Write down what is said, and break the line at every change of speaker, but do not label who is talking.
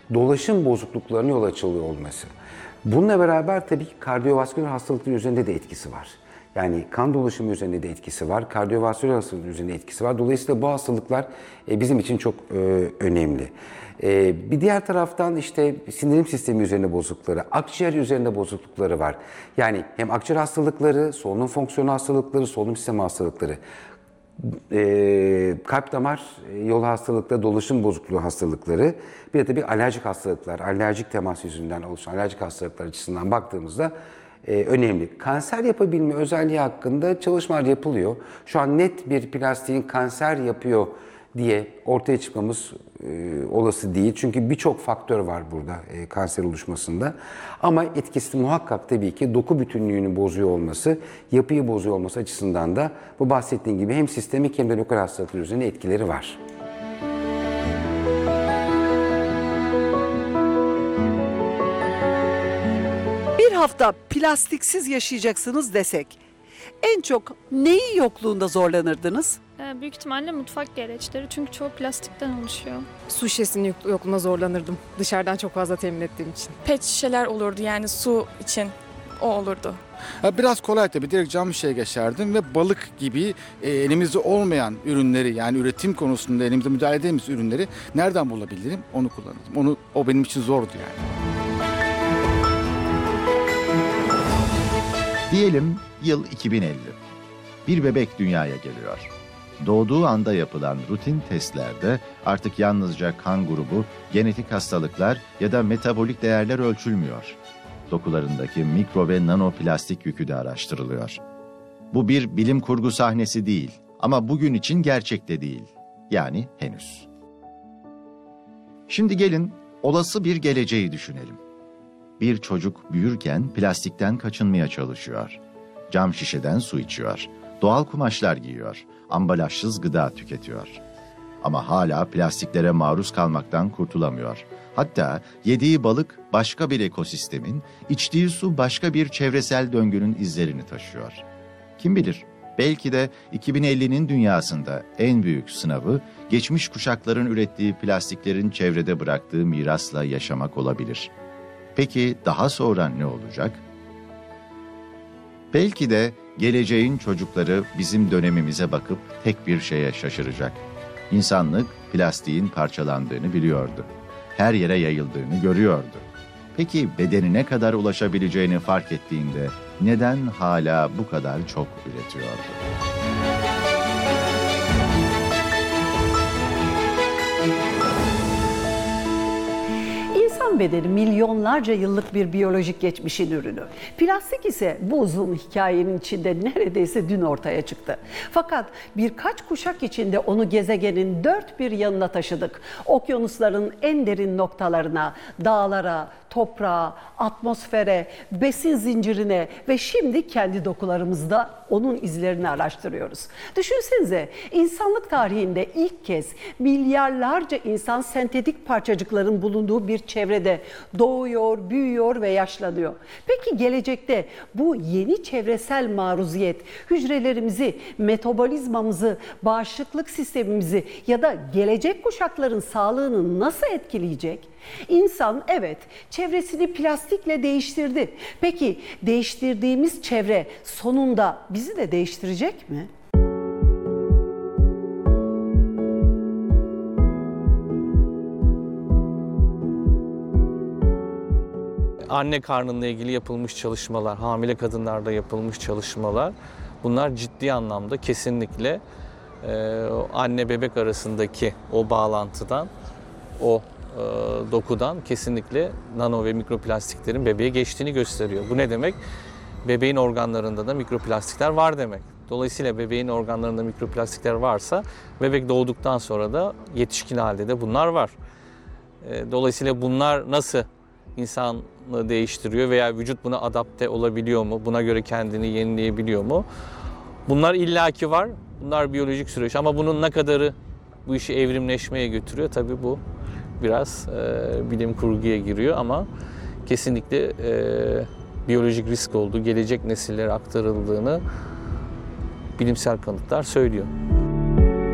dolaşım bozukluklarına yol açılıyor olması. Bununla beraber tabii ki kardiyovasküler hastalıklar üzerinde de etkisi var. Yani kan dolaşımı üzerinde de etkisi var, kardiyovasküler hastalıklar üzerinde etkisi var. Dolayısıyla bu hastalıklar bizim için çok önemli. Bir diğer taraftan işte sindirim sistemi üzerinde bozuklukları, akciğer üzerinde bozuklukları var. Yani hem akciğer hastalıkları, solunum fonksiyonu hastalıkları, solunum sistemi hastalıkları, kalp damar yolu hastalıkları, dolaşım bozukluğu hastalıkları, bir de tabii alerjik hastalıklar, alerjik temas yüzünden oluşan alerjik hastalıklar açısından baktığımızda önemli. Kanser yapabilme özelliği hakkında çalışmalar yapılıyor. Şu an net bir plastiğin kanser yapıyor diye ortaya çıkmamız olası değil. Çünkü birçok faktör var burada kanser oluşmasında. Ama etkisi muhakkak tabii ki doku bütünlüğünü bozuyor olması, yapıyı bozuyor olması açısından da bu bahsettiğim gibi hem sistemik hem de lokal hastalıklar üzerinde etkileri var.
Bir hafta plastiksiz yaşayacaksınız desek, en çok neyi yokluğunda zorlanırdınız?
Büyük ihtimalle mutfak gereçleri çünkü çoğu plastikten oluşuyor.
Su şişesinin yokluğuna zorlanırdım. Dışarıdan çok fazla temin ettiğim için.
Pet şişeler olurdu yani su için o olurdu.
Biraz kolay tabii. Direkt cam şişeye geçerdim ve balık gibi elimizde olmayan ürünleri, yani üretim konusunda elimizde müdahale edemediğimiz ürünleri nereden bulabilirim onu kullanırdım. O benim için zordu yani.
Diyelim yıl 2050. Bir bebek dünyaya geliyor. Doğduğu anda yapılan rutin testlerde artık yalnızca kan grubu, genetik hastalıklar ya da metabolik değerler ölçülmüyor. Dokularındaki mikro ve nanoplastik yükü de araştırılıyor. Bu bir bilim kurgu sahnesi değil ama bugün için gerçek de değil. Yani henüz. Şimdi gelin olası bir geleceği düşünelim. Bir çocuk büyürken plastikten kaçınmaya çalışıyor. Cam şişeden su içiyor. Doğal kumaşlar giyiyor. Ambalajsız gıda tüketiyor. Ama hala plastiklere maruz kalmaktan kurtulamıyor. Hatta yediği balık başka bir ekosistemin, içtiği su başka bir çevresel döngünün izlerini taşıyor. Kim bilir, belki de 2050'nin dünyasında en büyük sınavı geçmiş kuşakların ürettiği plastiklerin çevrede bıraktığı mirasla yaşamak olabilir. Peki daha sonra ne olacak? Belki de geleceğin çocukları bizim dönemimize bakıp tek bir şeye şaşıracak. İnsanlık plastiğin parçalandığını biliyordu. Her yere yayıldığını görüyordu. Peki bedenine kadar ulaşabileceğini fark ettiğinde neden hala bu kadar çok üretiyordu?
İnsan bedeni milyonlarca yıllık bir biyolojik geçmişin ürünü. Plastik ise bu uzun hikayenin içinde neredeyse dün ortaya çıktı. Fakat birkaç kuşak içinde onu gezegenin dört bir yanına taşıdık. Okyanusların en derin noktalarına, dağlara, toprağa, atmosfere, besin zincirine ve şimdi kendi dokularımızda onun izlerini araştırıyoruz. Düşünsenize, insanlık tarihinde ilk kez milyarlarca insan sentetik parçacıkların bulunduğu bir çevrede doğuyor, büyüyor ve yaşlanıyor. Peki gelecekte bu yeni çevresel maruziyet hücrelerimizi, metabolizmamızı, bağışıklık sistemimizi ya da gelecek kuşakların sağlığını nasıl etkileyecek? İnsan evet çevresini plastikle değiştirdi. Peki değiştirdiğimiz çevre sonunda bizi de değiştirecek mi?
Anne karnıyla ilgili yapılmış çalışmalar, hamile kadınlarda yapılmış çalışmalar, bunlar ciddi anlamda kesinlikle anne bebek arasındaki o bağlantıdan, o dokudan kesinlikle nano ve mikroplastiklerin bebeğe geçtiğini gösteriyor. Bu ne demek? Bebeğin organlarında da mikroplastikler var demek. Dolayısıyla bebeğin organlarında mikroplastikler varsa bebek doğduktan sonra da yetişkin halde de bunlar var. Dolayısıyla bunlar nasıl insanı değiştiriyor veya vücut buna adapte olabiliyor mu? Buna göre kendini yenileyebiliyor mu? Bunlar illaki var. Bunlar biyolojik süreç ama bunun ne kadarı bu işi evrimleşmeye götürüyor? Tabii bu biraz bilim kurguya giriyor ama kesinlikle biyolojik risk olduğu, gelecek nesillere aktarıldığını bilimsel kanıtlar söylüyor.